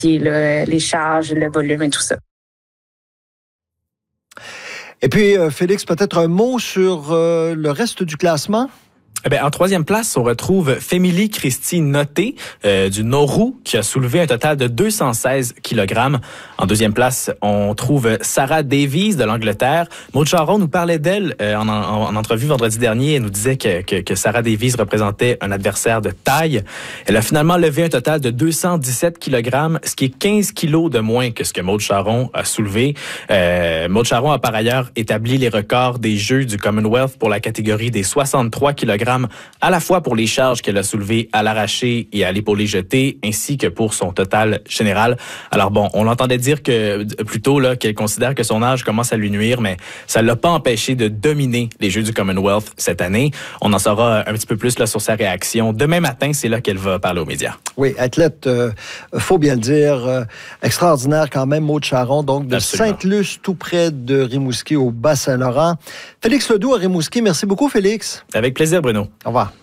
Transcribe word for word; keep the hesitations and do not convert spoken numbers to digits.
là, les charges, le volume et tout ça. Et puis, euh, Félix, peut-être un mot sur euh, le reste du classement? Eh bien, en troisième place, on retrouve Fémilie Christie Noté euh, du Nauru qui a soulevé un total de deux cent seize kilogrammes. En deuxième place, on trouve Sarah Davies de l'Angleterre. Maud Charon nous parlait d'elle euh, en, en, en entrevue vendredi dernier. Elle nous disait que, que, que Sarah Davies représentait un adversaire de taille. Elle a finalement levé un total de deux cent dix-sept kilogrammes, ce qui est quinze kilos de moins que ce que Maud Charon a soulevé. Euh, Maud Charon a par ailleurs établi les records des Jeux du Commonwealth pour la catégorie des soixante-trois kilogrammes, à la fois pour les charges qu'elle a soulevées à l'arraché et à l'épaulé jeté, ainsi que pour son total général. Alors bon, on l'entendait dire que plutôt là qu'elle considère que son âge commence à lui nuire, mais ça l'a pas empêché de dominer les Jeux du Commonwealth cette année. On en saura un petit peu plus là sur sa réaction. Demain matin, c'est là qu'elle va parler aux médias. Oui, athlète, euh, faut bien le dire, euh, extraordinaire quand même, Maud Charon, donc de Absolument. Sainte-Luce, tout près de Rimouski, au Bas-Saint-Laurent. Félix Ledoux à Rimouski, merci beaucoup, Félix. Avec plaisir, Bruno. Au revoir.